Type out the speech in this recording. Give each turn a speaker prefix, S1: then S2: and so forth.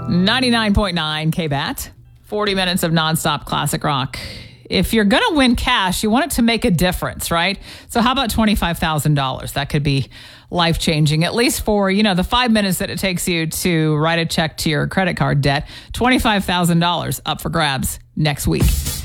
S1: 99.9 KBAT, 40 minutes of nonstop classic rock. If you're going to win cash, you want it to make a difference, right? So how about $25,000? That could be life-changing, at least for, the 5 minutes that it takes you to write a check to your credit card debt. $25,000 up for grabs next week.